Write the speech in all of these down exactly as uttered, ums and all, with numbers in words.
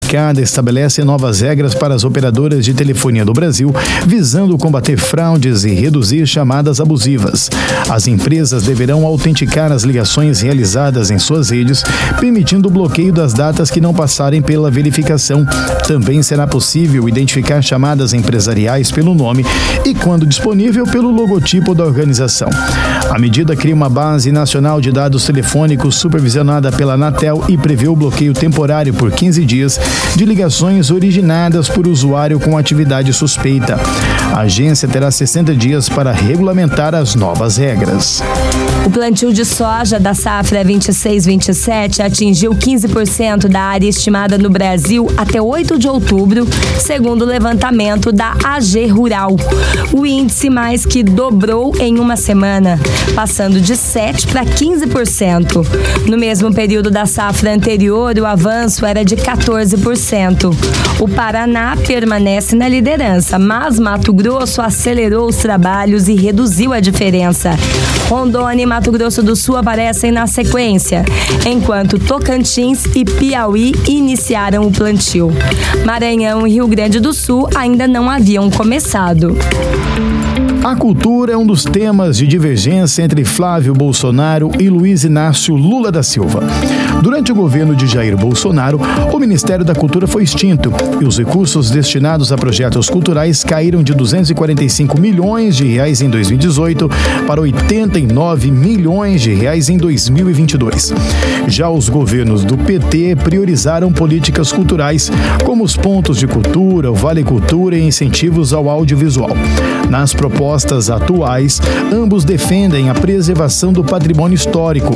comunicada estabelece novas regras para as operadoras de telefonia do Brasil, visando combater fraudes e reduzir chamadas abusivas. As empresas deverão autenticar as ligações realizadas em suas redes, permitindo o bloqueio das datas que não passarem pela verificação. Também será possível identificar chamadas empresariais pelo nome e, quando disponível, pelo logotipo da organização. A medida cria uma base nacional de dados telefônicos supervisionada pela Anatel e prevê o bloqueio temporário por quinze dias de ligações originadas por usuário com atividade suspeita. A agência terá sessenta dias para regulamentar as novas regras. O plantio de soja da safra vinte e seis vinte e sete atingiu quinze por cento da área estimada no Brasil até oito de outubro, segundo o levantamento da A G Rural. O índice mais que dobrou em uma semana, passando de sete para quinze por cento. No mesmo período da safra anterior, o avanço era de quatorze por cento. O Paraná permanece na liderança, mas Mato Grosso acelerou os trabalhos e reduziu a diferença. Rondônia e Mato Grosso do Sul aparecem na sequência, enquanto Tocantins e Piauí iniciaram o plantio. Maranhão e Rio Grande do Sul ainda não haviam começado. A cultura é um dos temas de divergência entre Flávio Bolsonaro e Luiz Inácio Lula da Silva. Durante o governo de Jair Bolsonaro, o Ministério da Cultura foi extinto e os recursos destinados a projetos culturais caíram de duzentos e quarenta e cinco milhões de reais em dois mil e dezoito para oitenta e nove milhões de reais em dois mil e vinte e dois. Já os governos do P T priorizaram políticas culturais, como os pontos de cultura, o Vale Cultura e incentivos ao audiovisual. Nas propostas atuais, ambos defendem a preservação do patrimônio histórico.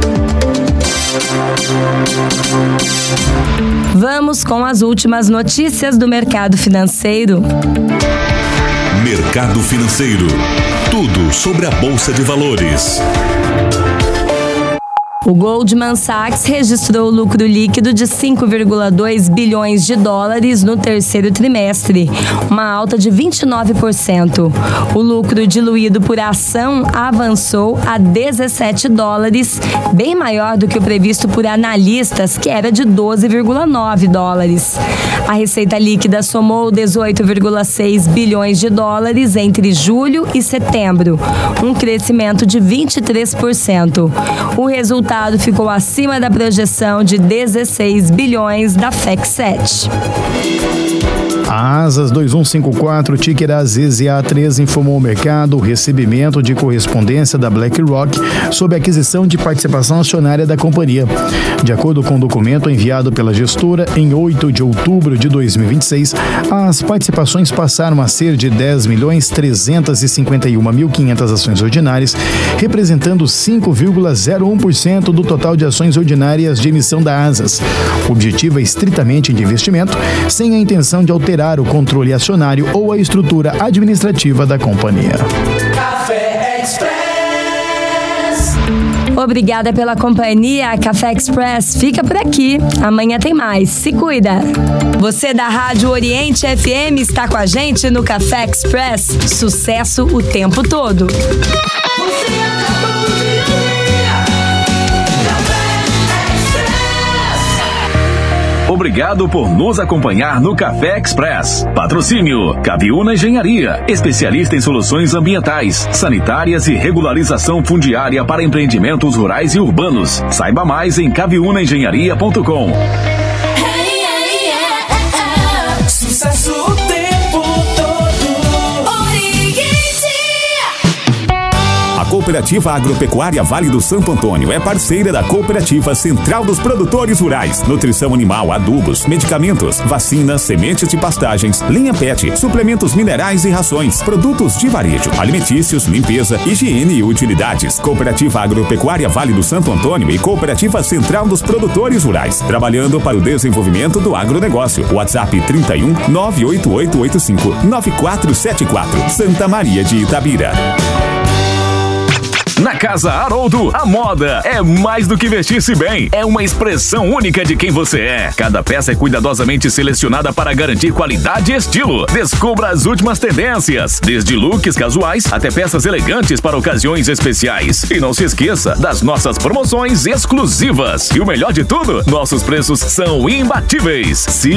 Vamos com as últimas notícias do mercado financeiro. Mercado financeiro. Tudo sobre a Bolsa de Valores. O Goldman Sachs registrou lucro líquido de cinco vírgula dois bilhões de dólares no terceiro trimestre, uma alta de vinte e nove por cento. O lucro diluído por ação avançou a dezessete dólares, bem maior do que o previsto por analistas, que era de doze vírgula nove dólares. A receita líquida somou dezoito vírgula seis bilhões de dólares entre julho e setembro, um crescimento de vinte e três por cento. O resultado ficou acima da projeção de dezesseis bilhões da F A C sete. A Asas dois um cinco quatro, ticker A Z Z A três, informou ao mercado o recebimento de correspondência da BlackRock sobre a aquisição de participação acionária da companhia. De acordo com o documento enviado pela gestora, em oito de outubro de dois mil e vinte e seis, as participações passaram a ser de dez milhões trezentos e cinquenta e um mil e quinhentas ações ordinárias, representando cinco vírgula zero um por cento do total de ações ordinárias de emissão da Asas. O objetivo é estritamente de investimento, sem a intenção de alterar o controle acionário ou a estrutura administrativa da companhia. Café Express. Obrigada pela companhia. A Café Express fica por aqui. Amanhã tem mais. Se cuida. Você da Rádio Oriente F M está com a gente no Café Express. Sucesso o tempo todo. Você acabou de ouvir Café Express. Obrigado por nos acompanhar no Café Express. Patrocínio Caviúna Engenharia, especialista em soluções ambientais, sanitárias e regularização fundiária para empreendimentos rurais e urbanos. Saiba mais em caviúna engenharia ponto com. Hey, hey, yeah, é, sucesso o tempo todo. Oriente. A Cooperativa Agropecuária Vale do Santo Antônio é parceira da Cooperativa Central dos Produtores Rurais. Nutrição animal, adubos, medicamentos, vacinas, sementes de pastagens, linha pet, suplementos minerais e rações, produtos de varejo, alimentícios, limpeza, higiene e utilidades. Cooperativa Agropecuária Vale do Santo Antônio e Cooperativa Central dos Produtores Rurais, trabalhando para o desenvolvimento do agronegócio. WhatsApp trinta e um, nove oito oito oito cinco, nove quatro sete quatro, Santa Maria de Itabira. Na Casa Haroldo, a moda é mais do que vestir-se bem, é uma expressão única de quem você é. Cada peça é cuidadosamente selecionada para garantir qualidade e estilo. Descubra as últimas tendências, desde looks casuais até peças elegantes para ocasiões especiais. E não se esqueça das nossas promoções exclusivas. E o melhor de tudo, nossos preços são imbatíveis. Se